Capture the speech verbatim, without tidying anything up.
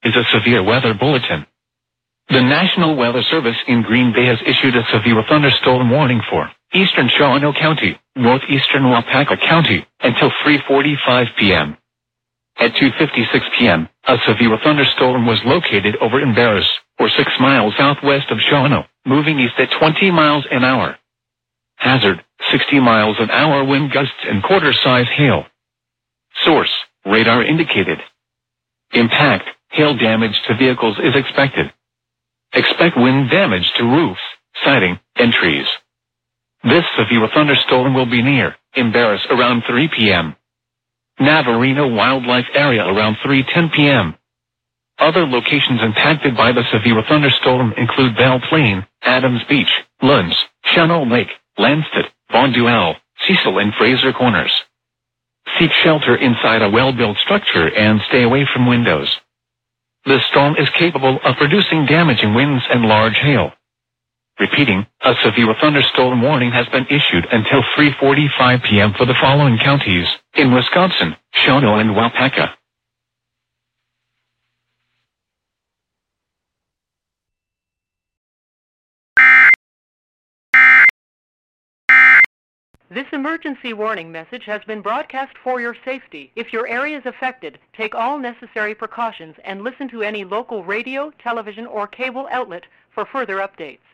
is a severe weather bulletin. The National Weather Service in Green Bay has issued a severe thunderstorm warning for eastern Shawano County, northeastern Waupaca County, until three forty-five p m At two fifty-six p m, a severe thunderstorm was located over Embarrass, or six miles southwest of Shawano, moving east at twenty miles an hour. Hazard, sixty miles an hour wind gusts and quarter-size hail. Source, radar indicated. Impact, hail damage to vehicles is expected. Expect wind damage to roofs, siding, and trees. This severe thunderstorm will be near Embarrass around three p m Navarino Wildlife Area around three ten p m Other locations impacted by the severe thunderstorm include Belle Plaine, Adams Beach, Lunds, Shawano Lake, Lansted, Bonduelle, Cecil and Fraser Corners. Seek shelter inside a well-built structure and stay away from windows. The storm is capable of producing damaging winds and large hail. Repeating, a severe thunderstorm warning has been issued until three forty-five p m for the following counties in Wisconsin, Shawano and Waupaca. This emergency warning message has been broadcast for your safety. If your area is affected, take all necessary precautions and listen to any local radio, television, or cable outlet for further updates.